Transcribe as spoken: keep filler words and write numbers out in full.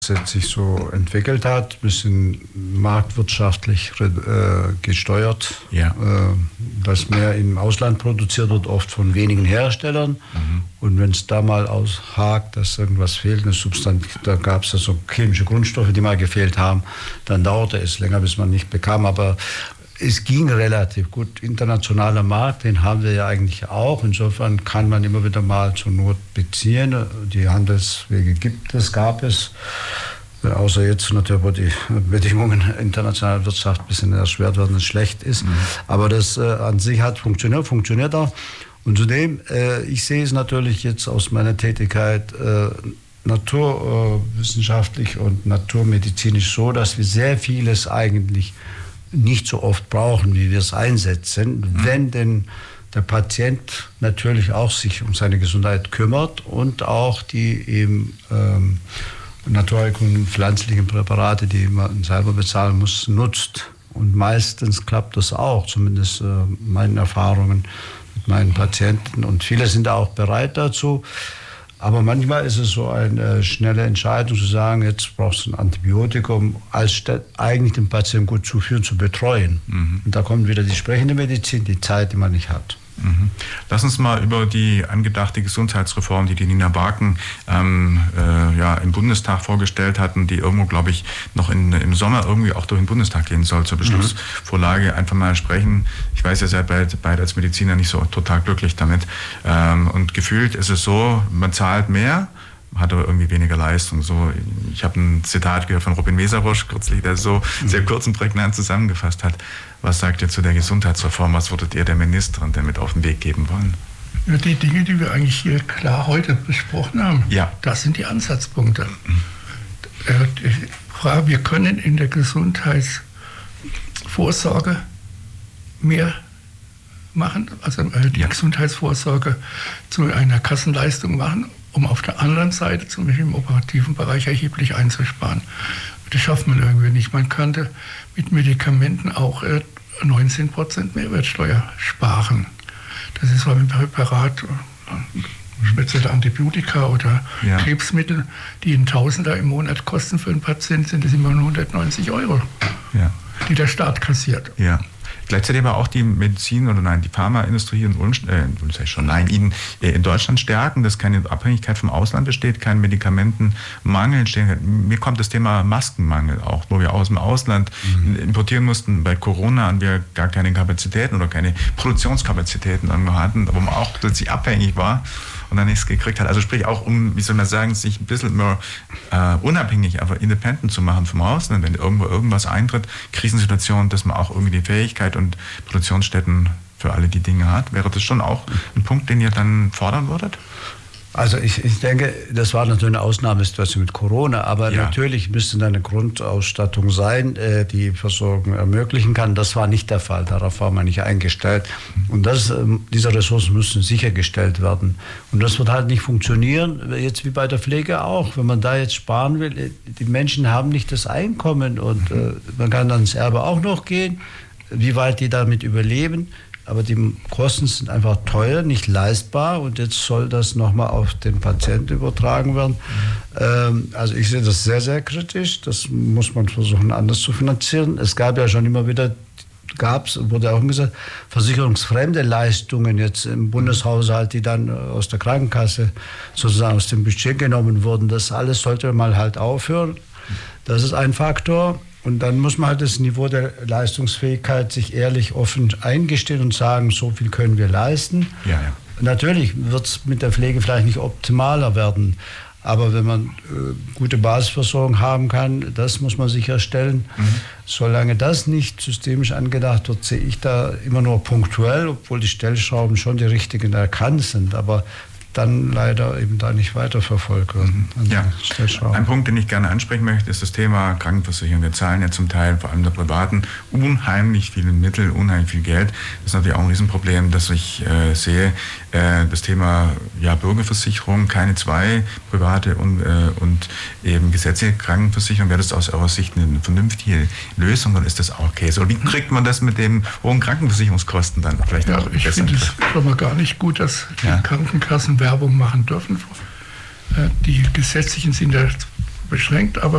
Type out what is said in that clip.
es sich so entwickelt hat, ein bisschen marktwirtschaftlich äh, gesteuert, ja. äh, dass mehr im Ausland produziert wird, oft von wenigen Herstellern. Mhm. Und wenn es da mal aushakt, dass irgendwas fehlt, eine Substanz, da gab es ja so chemische Grundstoffe, die mal gefehlt haben, dann dauerte es länger, bis man nicht bekam. Aber es ging relativ gut. Internationaler Markt, den haben wir ja eigentlich auch. Insofern kann man immer wieder mal zur Not beziehen. Die Handelswege gibt es, gab es. Außer jetzt natürlich, wo die Bedingungen internationaler Wirtschaft ein bisschen erschwert werden, es schlecht ist. Mhm. Aber das äh, an sich hat funktioniert, funktioniert auch. Und zudem, äh, ich sehe es natürlich jetzt aus meiner Tätigkeit äh, naturwissenschaftlich äh, und naturmedizinisch so, dass wir sehr vieles eigentlich nicht so oft brauchen, wie wir es einsetzen, mhm. wenn denn der Patient natürlich auch sich um seine Gesundheit kümmert und auch die eben ähm, naturheilkundlichen pflanzlichen Präparate, die man selber bezahlen muss, nutzt. Und meistens klappt das auch, zumindest äh, meinen Erfahrungen mit meinen Patienten. Und viele sind auch bereit dazu. Aber manchmal ist es so eine schnelle Entscheidung zu sagen, jetzt brauchst du ein Antibiotikum, als statt eigentlich den Patienten gut zu führen, zu betreuen. Mhm. Und da kommt wieder die sprechende Medizin, die Zeit, die man nicht hat. Mhm. Lass uns mal über die angedachte Gesundheitsreform, die die Nina Barken ähm, äh, ja, im Bundestag vorgestellt hatten, die irgendwo, glaube ich, noch in, im Sommer irgendwie auch durch den Bundestag gehen soll, zur Beschlussvorlage, mhm. einfach mal sprechen. Ich weiß, ihr seid beide, beide als Mediziner nicht so total glücklich damit. Ähm, und gefühlt ist es so, man zahlt mehr, hat aber irgendwie weniger Leistung. So, ich habe ein Zitat gehört von Robin Weserbusch kürzlich, der so sehr kurz und prägnant zusammengefasst hat. Was sagt ihr zu der Gesundheitsreform? Was würdet ihr der Ministerin damit auf den Weg geben wollen? Ja, die Dinge, die wir eigentlich hier klar heute besprochen haben, ja. das sind die Ansatzpunkte. Mhm. Die Frage, wir können in der Gesundheitsvorsorge mehr machen, also die ja. Gesundheitsvorsorge zu einer Kassenleistung machen, um auf der anderen Seite, zum Beispiel im operativen Bereich, erheblich einzusparen. Das schafft man irgendwie nicht. Man könnte mit Medikamenten auch äh, neunzehn Prozent Mehrwertsteuer sparen. Das ist beim Präparat, spezielle Antibiotika oder ja. Krebsmittel, die ein Tausender im Monat kosten für einen Patienten, sind es immer nur hundertneunzig Euro, ja. die der Staat kassiert. Ja. Gleichzeitig aber auch die Medizin oder nein, die Pharmaindustrie in, äh, schon, nein, in, äh, in Deutschland stärken, dass keine Abhängigkeit vom Ausland besteht, kein Medikamentenmangel entstehen. Mir kommt das Thema Maskenmangel auch, wo wir aus dem Ausland mhm. importieren mussten. Bei Corona haben wir gar keine Kapazitäten oder keine Produktionskapazitäten irgendwo hatten, wo man auch plötzlich abhängig war und dann nichts gekriegt hat. Also sprich auch, um, wie soll man sagen, sich ein bisschen mehr äh, unabhängig, aber independent zu machen vom Ausland, wenn irgendwo irgendwas eintritt, Krisensituation, dass man auch irgendwie die Fähigkeit und Produktionsstätten für alle die Dinge hat. Wäre das schon auch ein Punkt, den ihr dann fordern würdet? Also ich, ich denke, das war natürlich eine Ausnahmesituation mit Corona, aber ja. natürlich müsste da eine Grundausstattung sein, äh, die Versorgung ermöglichen kann. Das war nicht der Fall, darauf war man nicht eingestellt. Und das, ähm, diese Ressourcen müssen sichergestellt werden. Und das wird halt nicht funktionieren, jetzt wie bei der Pflege auch. Wenn man da jetzt sparen will, die Menschen haben nicht das Einkommen und äh, man kann dann ins Erbe auch noch gehen, wie weit die damit überleben. Aber die Kosten sind einfach teuer, nicht leistbar und jetzt soll das nochmal auf den Patienten übertragen werden. Mhm. Ähm, also ich sehe das sehr, sehr kritisch. Das muss man versuchen, anders zu finanzieren. Es gab ja schon immer wieder, gab es, wurde auch gesagt, versicherungsfremde Leistungen jetzt im Bundeshaushalt, die dann aus der Krankenkasse sozusagen aus dem Budget genommen wurden. Das alles sollte mal halt aufhören. Das ist ein Faktor. Und dann muss man halt das Niveau der Leistungsfähigkeit sich ehrlich offen eingestehen und sagen, so viel können wir leisten. Ja, ja. Natürlich wird es mit der Pflege vielleicht nicht optimaler werden, aber wenn man äh, gute Basisversorgung haben kann, das muss man sicherstellen. Mhm. Solange das nicht systemisch angedacht wird, sehe ich da immer nur punktuell, obwohl die Stellschrauben schon die richtigen erkannt sind, aber dann leider eben da nicht weiterverfolgt werden. Ja. Ein Punkt, den ich gerne ansprechen möchte, ist das Thema Krankenversicherung. Wir zahlen ja zum Teil, vor allem der Privaten, unheimlich viele Mittel, unheimlich viel Geld. Das ist natürlich auch ein Riesenproblem, dass ich äh, sehe, äh, das Thema ja, Bürgerversicherung, keine zwei private und, äh, und eben gesetzliche Krankenversicherung. Wäre das aus eurer Sicht eine vernünftige Lösung oder ist das auch okay? So, wie kriegt man das mit den hohen Krankenversicherungskosten dann vielleicht ja, auch ich besser? Ich finde es schon mal gar nicht gut, dass die ja. Krankenkassen Werbung machen dürfen. Die gesetzlichen sind ja beschränkt, aber